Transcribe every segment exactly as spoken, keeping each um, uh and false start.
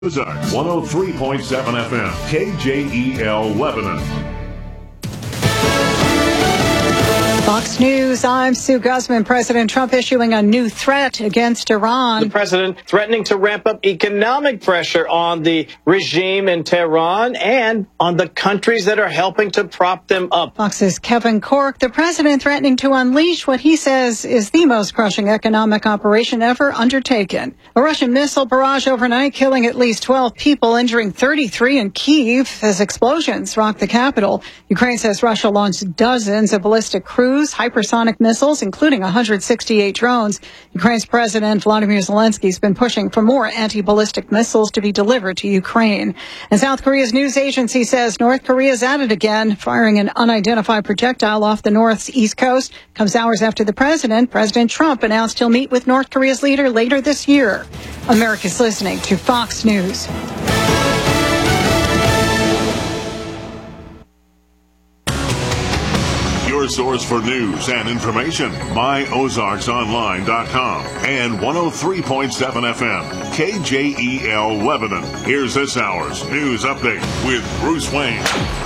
Ozarks one oh three point seven F M, K J E L Lebanon. Fox News, I'm Sue Guzman. President Trump issuing a new threat against Iran. The president threatening to ramp up economic pressure on the regime in Tehran and on the countries that are helping to prop them up. Fox's Kevin Corke, the president threatening to unleash what he says is the most crushing economic operation ever undertaken. A Russian missile barrage overnight killing at least twelve people, injuring thirty-three in Kyiv as explosions rocked the capital. Ukraine says Russia launched dozens of ballistic cruise hypersonic missiles, including one hundred sixty-eight drones. Ukraine's President Volodymyr Zelensky has been pushing for more anti-ballistic missiles to be delivered to Ukraine. And South Korea's news agency says North Korea is at it again, firing an unidentified projectile off the North's east coast. Comes hours after the president, President Trump, announced he'll meet with North Korea's leader later this year. America's listening to Fox News. Your source for news and information, my ozarks online dot com and one oh three point seven F M, K J E L Lebanon. Here's this hour's news update with Bruce Wayne.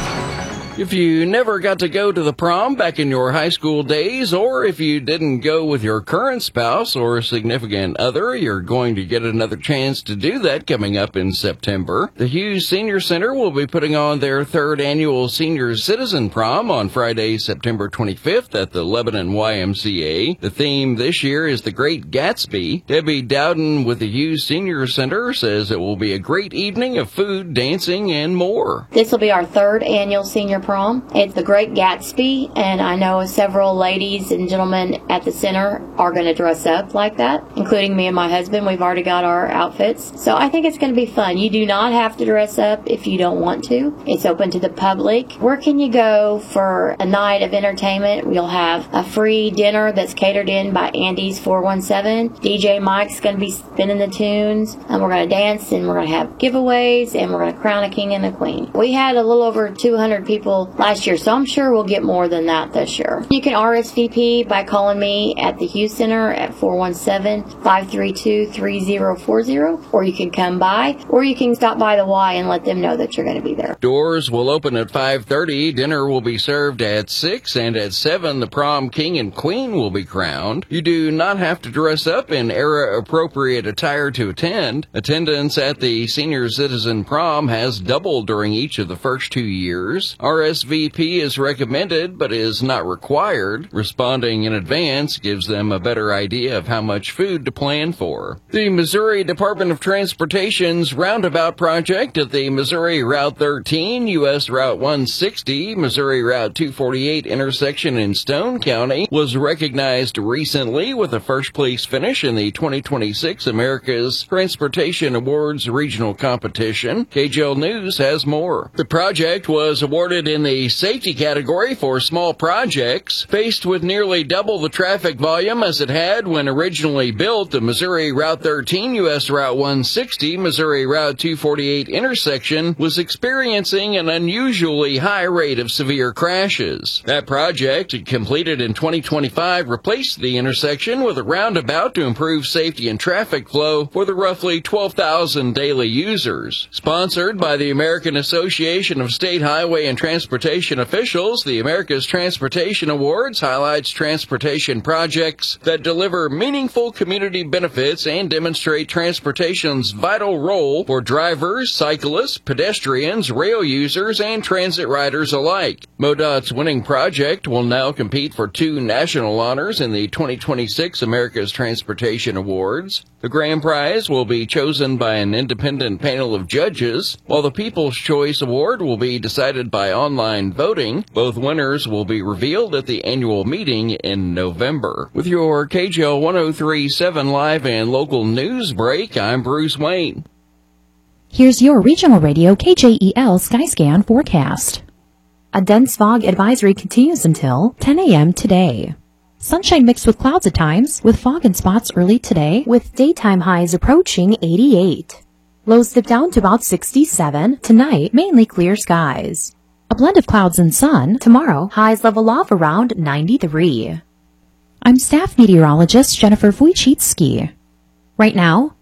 If you never got to go to the prom back in your high school days, or if you didn't go with your current spouse or significant other, you're going to get another chance to do that coming up in September. The Hughes Senior Center will be putting on their third annual Senior Citizen Prom on Friday, September twenty-fifth at the Lebanon Y M C A. The theme this year is The Great Gatsby. Debbie Dowden with the Hughes Senior Center says it will be a great evening of food, dancing, and more. This will be our third annual senior prom. It's The Great Gatsby, and I know several ladies and gentlemen at the center are going to dress up like that, including me and my husband. We've already got our outfits. So I think it's going to be fun. You do not have to dress up if you don't want to. It's open to the public. Where can you go for a night of entertainment? We'll have a free dinner that's catered in by Andy's four one seven. D J Mike's going to be spinning the tunes, and we're going to dance, and we're going to have giveaways, and we're going to crown a king and a queen. We had a little over two hundred people last year, so I'm sure we'll get more than that this year. You can R S V P by calling me at the Hughes Center at four one seven, five three two, three zero four zero, or you can come by, or you can stop by the Y and let them know that you're going to be there. Doors will open at five thirty, dinner will be served at six, and at seven the prom king and queen will be crowned. You do not have to dress up in era-appropriate attire to attend. Attendance at the Senior Citizen Prom has doubled during each of the first two years. R S V P is recommended, but is not required. Responding in advance gives them a better idea of how much food to plan for. The Missouri Department of Transportation's roundabout project at the Missouri Route thirteen, U S Route one sixty, Missouri Route two forty-eight intersection in Stone County was recognized recently with a first place finish in the twenty twenty-six America's Transportation Awards regional competition. K J L News has more. The project was awarded in the safety category for small projects. Faced with nearly double the traffic volume as it had when originally built, the Missouri Route thirteen, U S Route one sixty, Missouri Route two forty-eight intersection was experiencing an unusually high rate of severe crashes. That project, completed in twenty twenty-five, replaced the intersection with a roundabout to improve safety and traffic flow for the roughly twelve thousand daily users. Sponsored by the American Association of State Highway and Transportation Officials, the America's Transportation Awards highlights transportation projects that deliver meaningful community benefits and demonstrate transportation's vital role for drivers, cyclists, pedestrians, rail users, and transit riders alike. MoDOT's winning project will now compete for two national honors in the twenty twenty-six America's Transportation Awards. The grand prize will be chosen by an independent panel of judges, while the People's Choice Award will be decided by online voting. Both winners will be revealed at the annual meeting in November. With your K J L one oh three point seven live and local news break, I'm Bruce Wayne. Here's your regional radio K J E L Skyscan forecast. A dense fog advisory continues until ten a.m. today. Sunshine mixed with clouds at times, with fog in spots early today, with daytime highs approaching eighty-eight. Lows dip down to about sixty-seven. Tonight, mainly clear skies. A blend of clouds and sun. Tomorrow, highs level off around ninety-three. I'm staff meteorologist Jennifer Wojcicki. Right now,